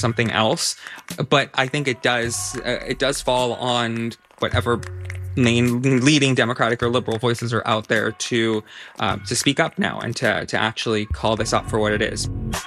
something else. But I think it does fall on whatever main leading Democratic or liberal voices are out there to speak up now and to actually call this up for what it is.